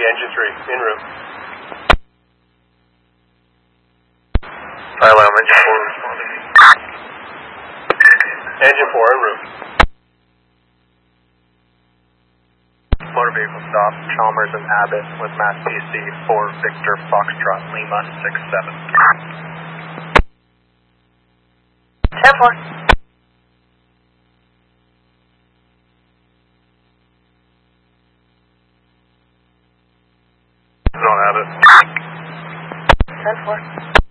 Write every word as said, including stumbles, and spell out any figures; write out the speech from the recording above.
engine three, en route. Fire alarm, engine four responding. Engine four, en route. Motor vehicle stop, Chalmers and Abbott with Mass P C for Victor Foxtrot Lima six seven. ten four. On Abbott. ten four.